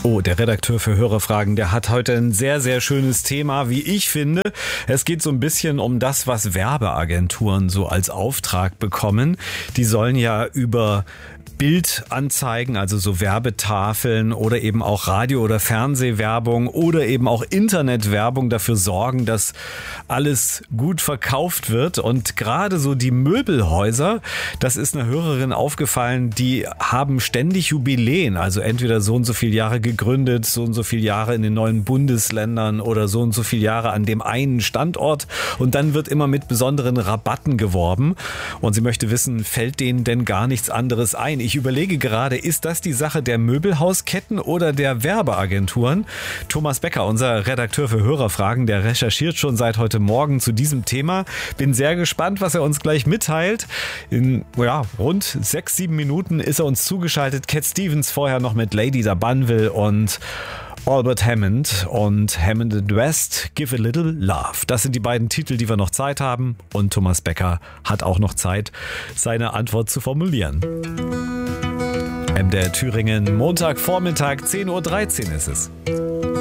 Oh, der Redakteur für Hörerfragen, der hat heute ein sehr, sehr schönes Thema, wie ich finde. Es geht so ein bisschen um das, was Werbeagenturen so als Auftrag bekommen. Die sollen ja über Bildanzeigen, also so Werbetafeln oder eben auch Radio- oder Fernsehwerbung oder eben auch Internetwerbung dafür sorgen, dass alles gut verkauft wird. Und gerade so die Möbelhäuser, das ist einer Hörerin aufgefallen, die haben ständig Jubiläen, also entweder so und so viele Jahre gegründet, so und so viele Jahre in den neuen Bundesländern oder so und so viele Jahre an dem einen Standort, und dann wird immer mit besonderen Rabatten geworben und sie möchte wissen, fällt denen denn gar nichts anderes ein? Ich überlege gerade, ist das die Sache der Möbelhausketten oder der Werbeagenturen? Thomas Becker, unser Redakteur für Hörerfragen, der recherchiert schon seit heute Morgen zu diesem Thema. Bin sehr gespannt, was er uns gleich mitteilt. In rund 6-7 Minuten ist er uns zugeschaltet. Cat Stevens vorher noch mit Lady da Banville und Albert Hammond und Hammond and West, Give a Little Love. Das sind die beiden Titel, die wir noch Zeit haben. Und Thomas Becker hat auch noch Zeit, seine Antwort zu formulieren. MDR Thüringen, Montagvormittag, 10:13 Uhr ist es.